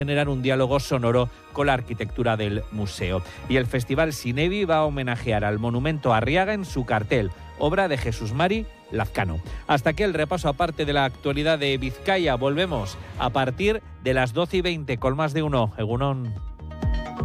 generar un diálogo sonoro con la arquitectura del museo. Y el Festival Sinevi va a homenajear al monumento a Arriaga en su cartel, obra de Jesús Mari Lazcano. Hasta aquí el repaso aparte de la actualidad de Vizcaya. Volvemos a partir de las 12:20 con más de uno. Egunon.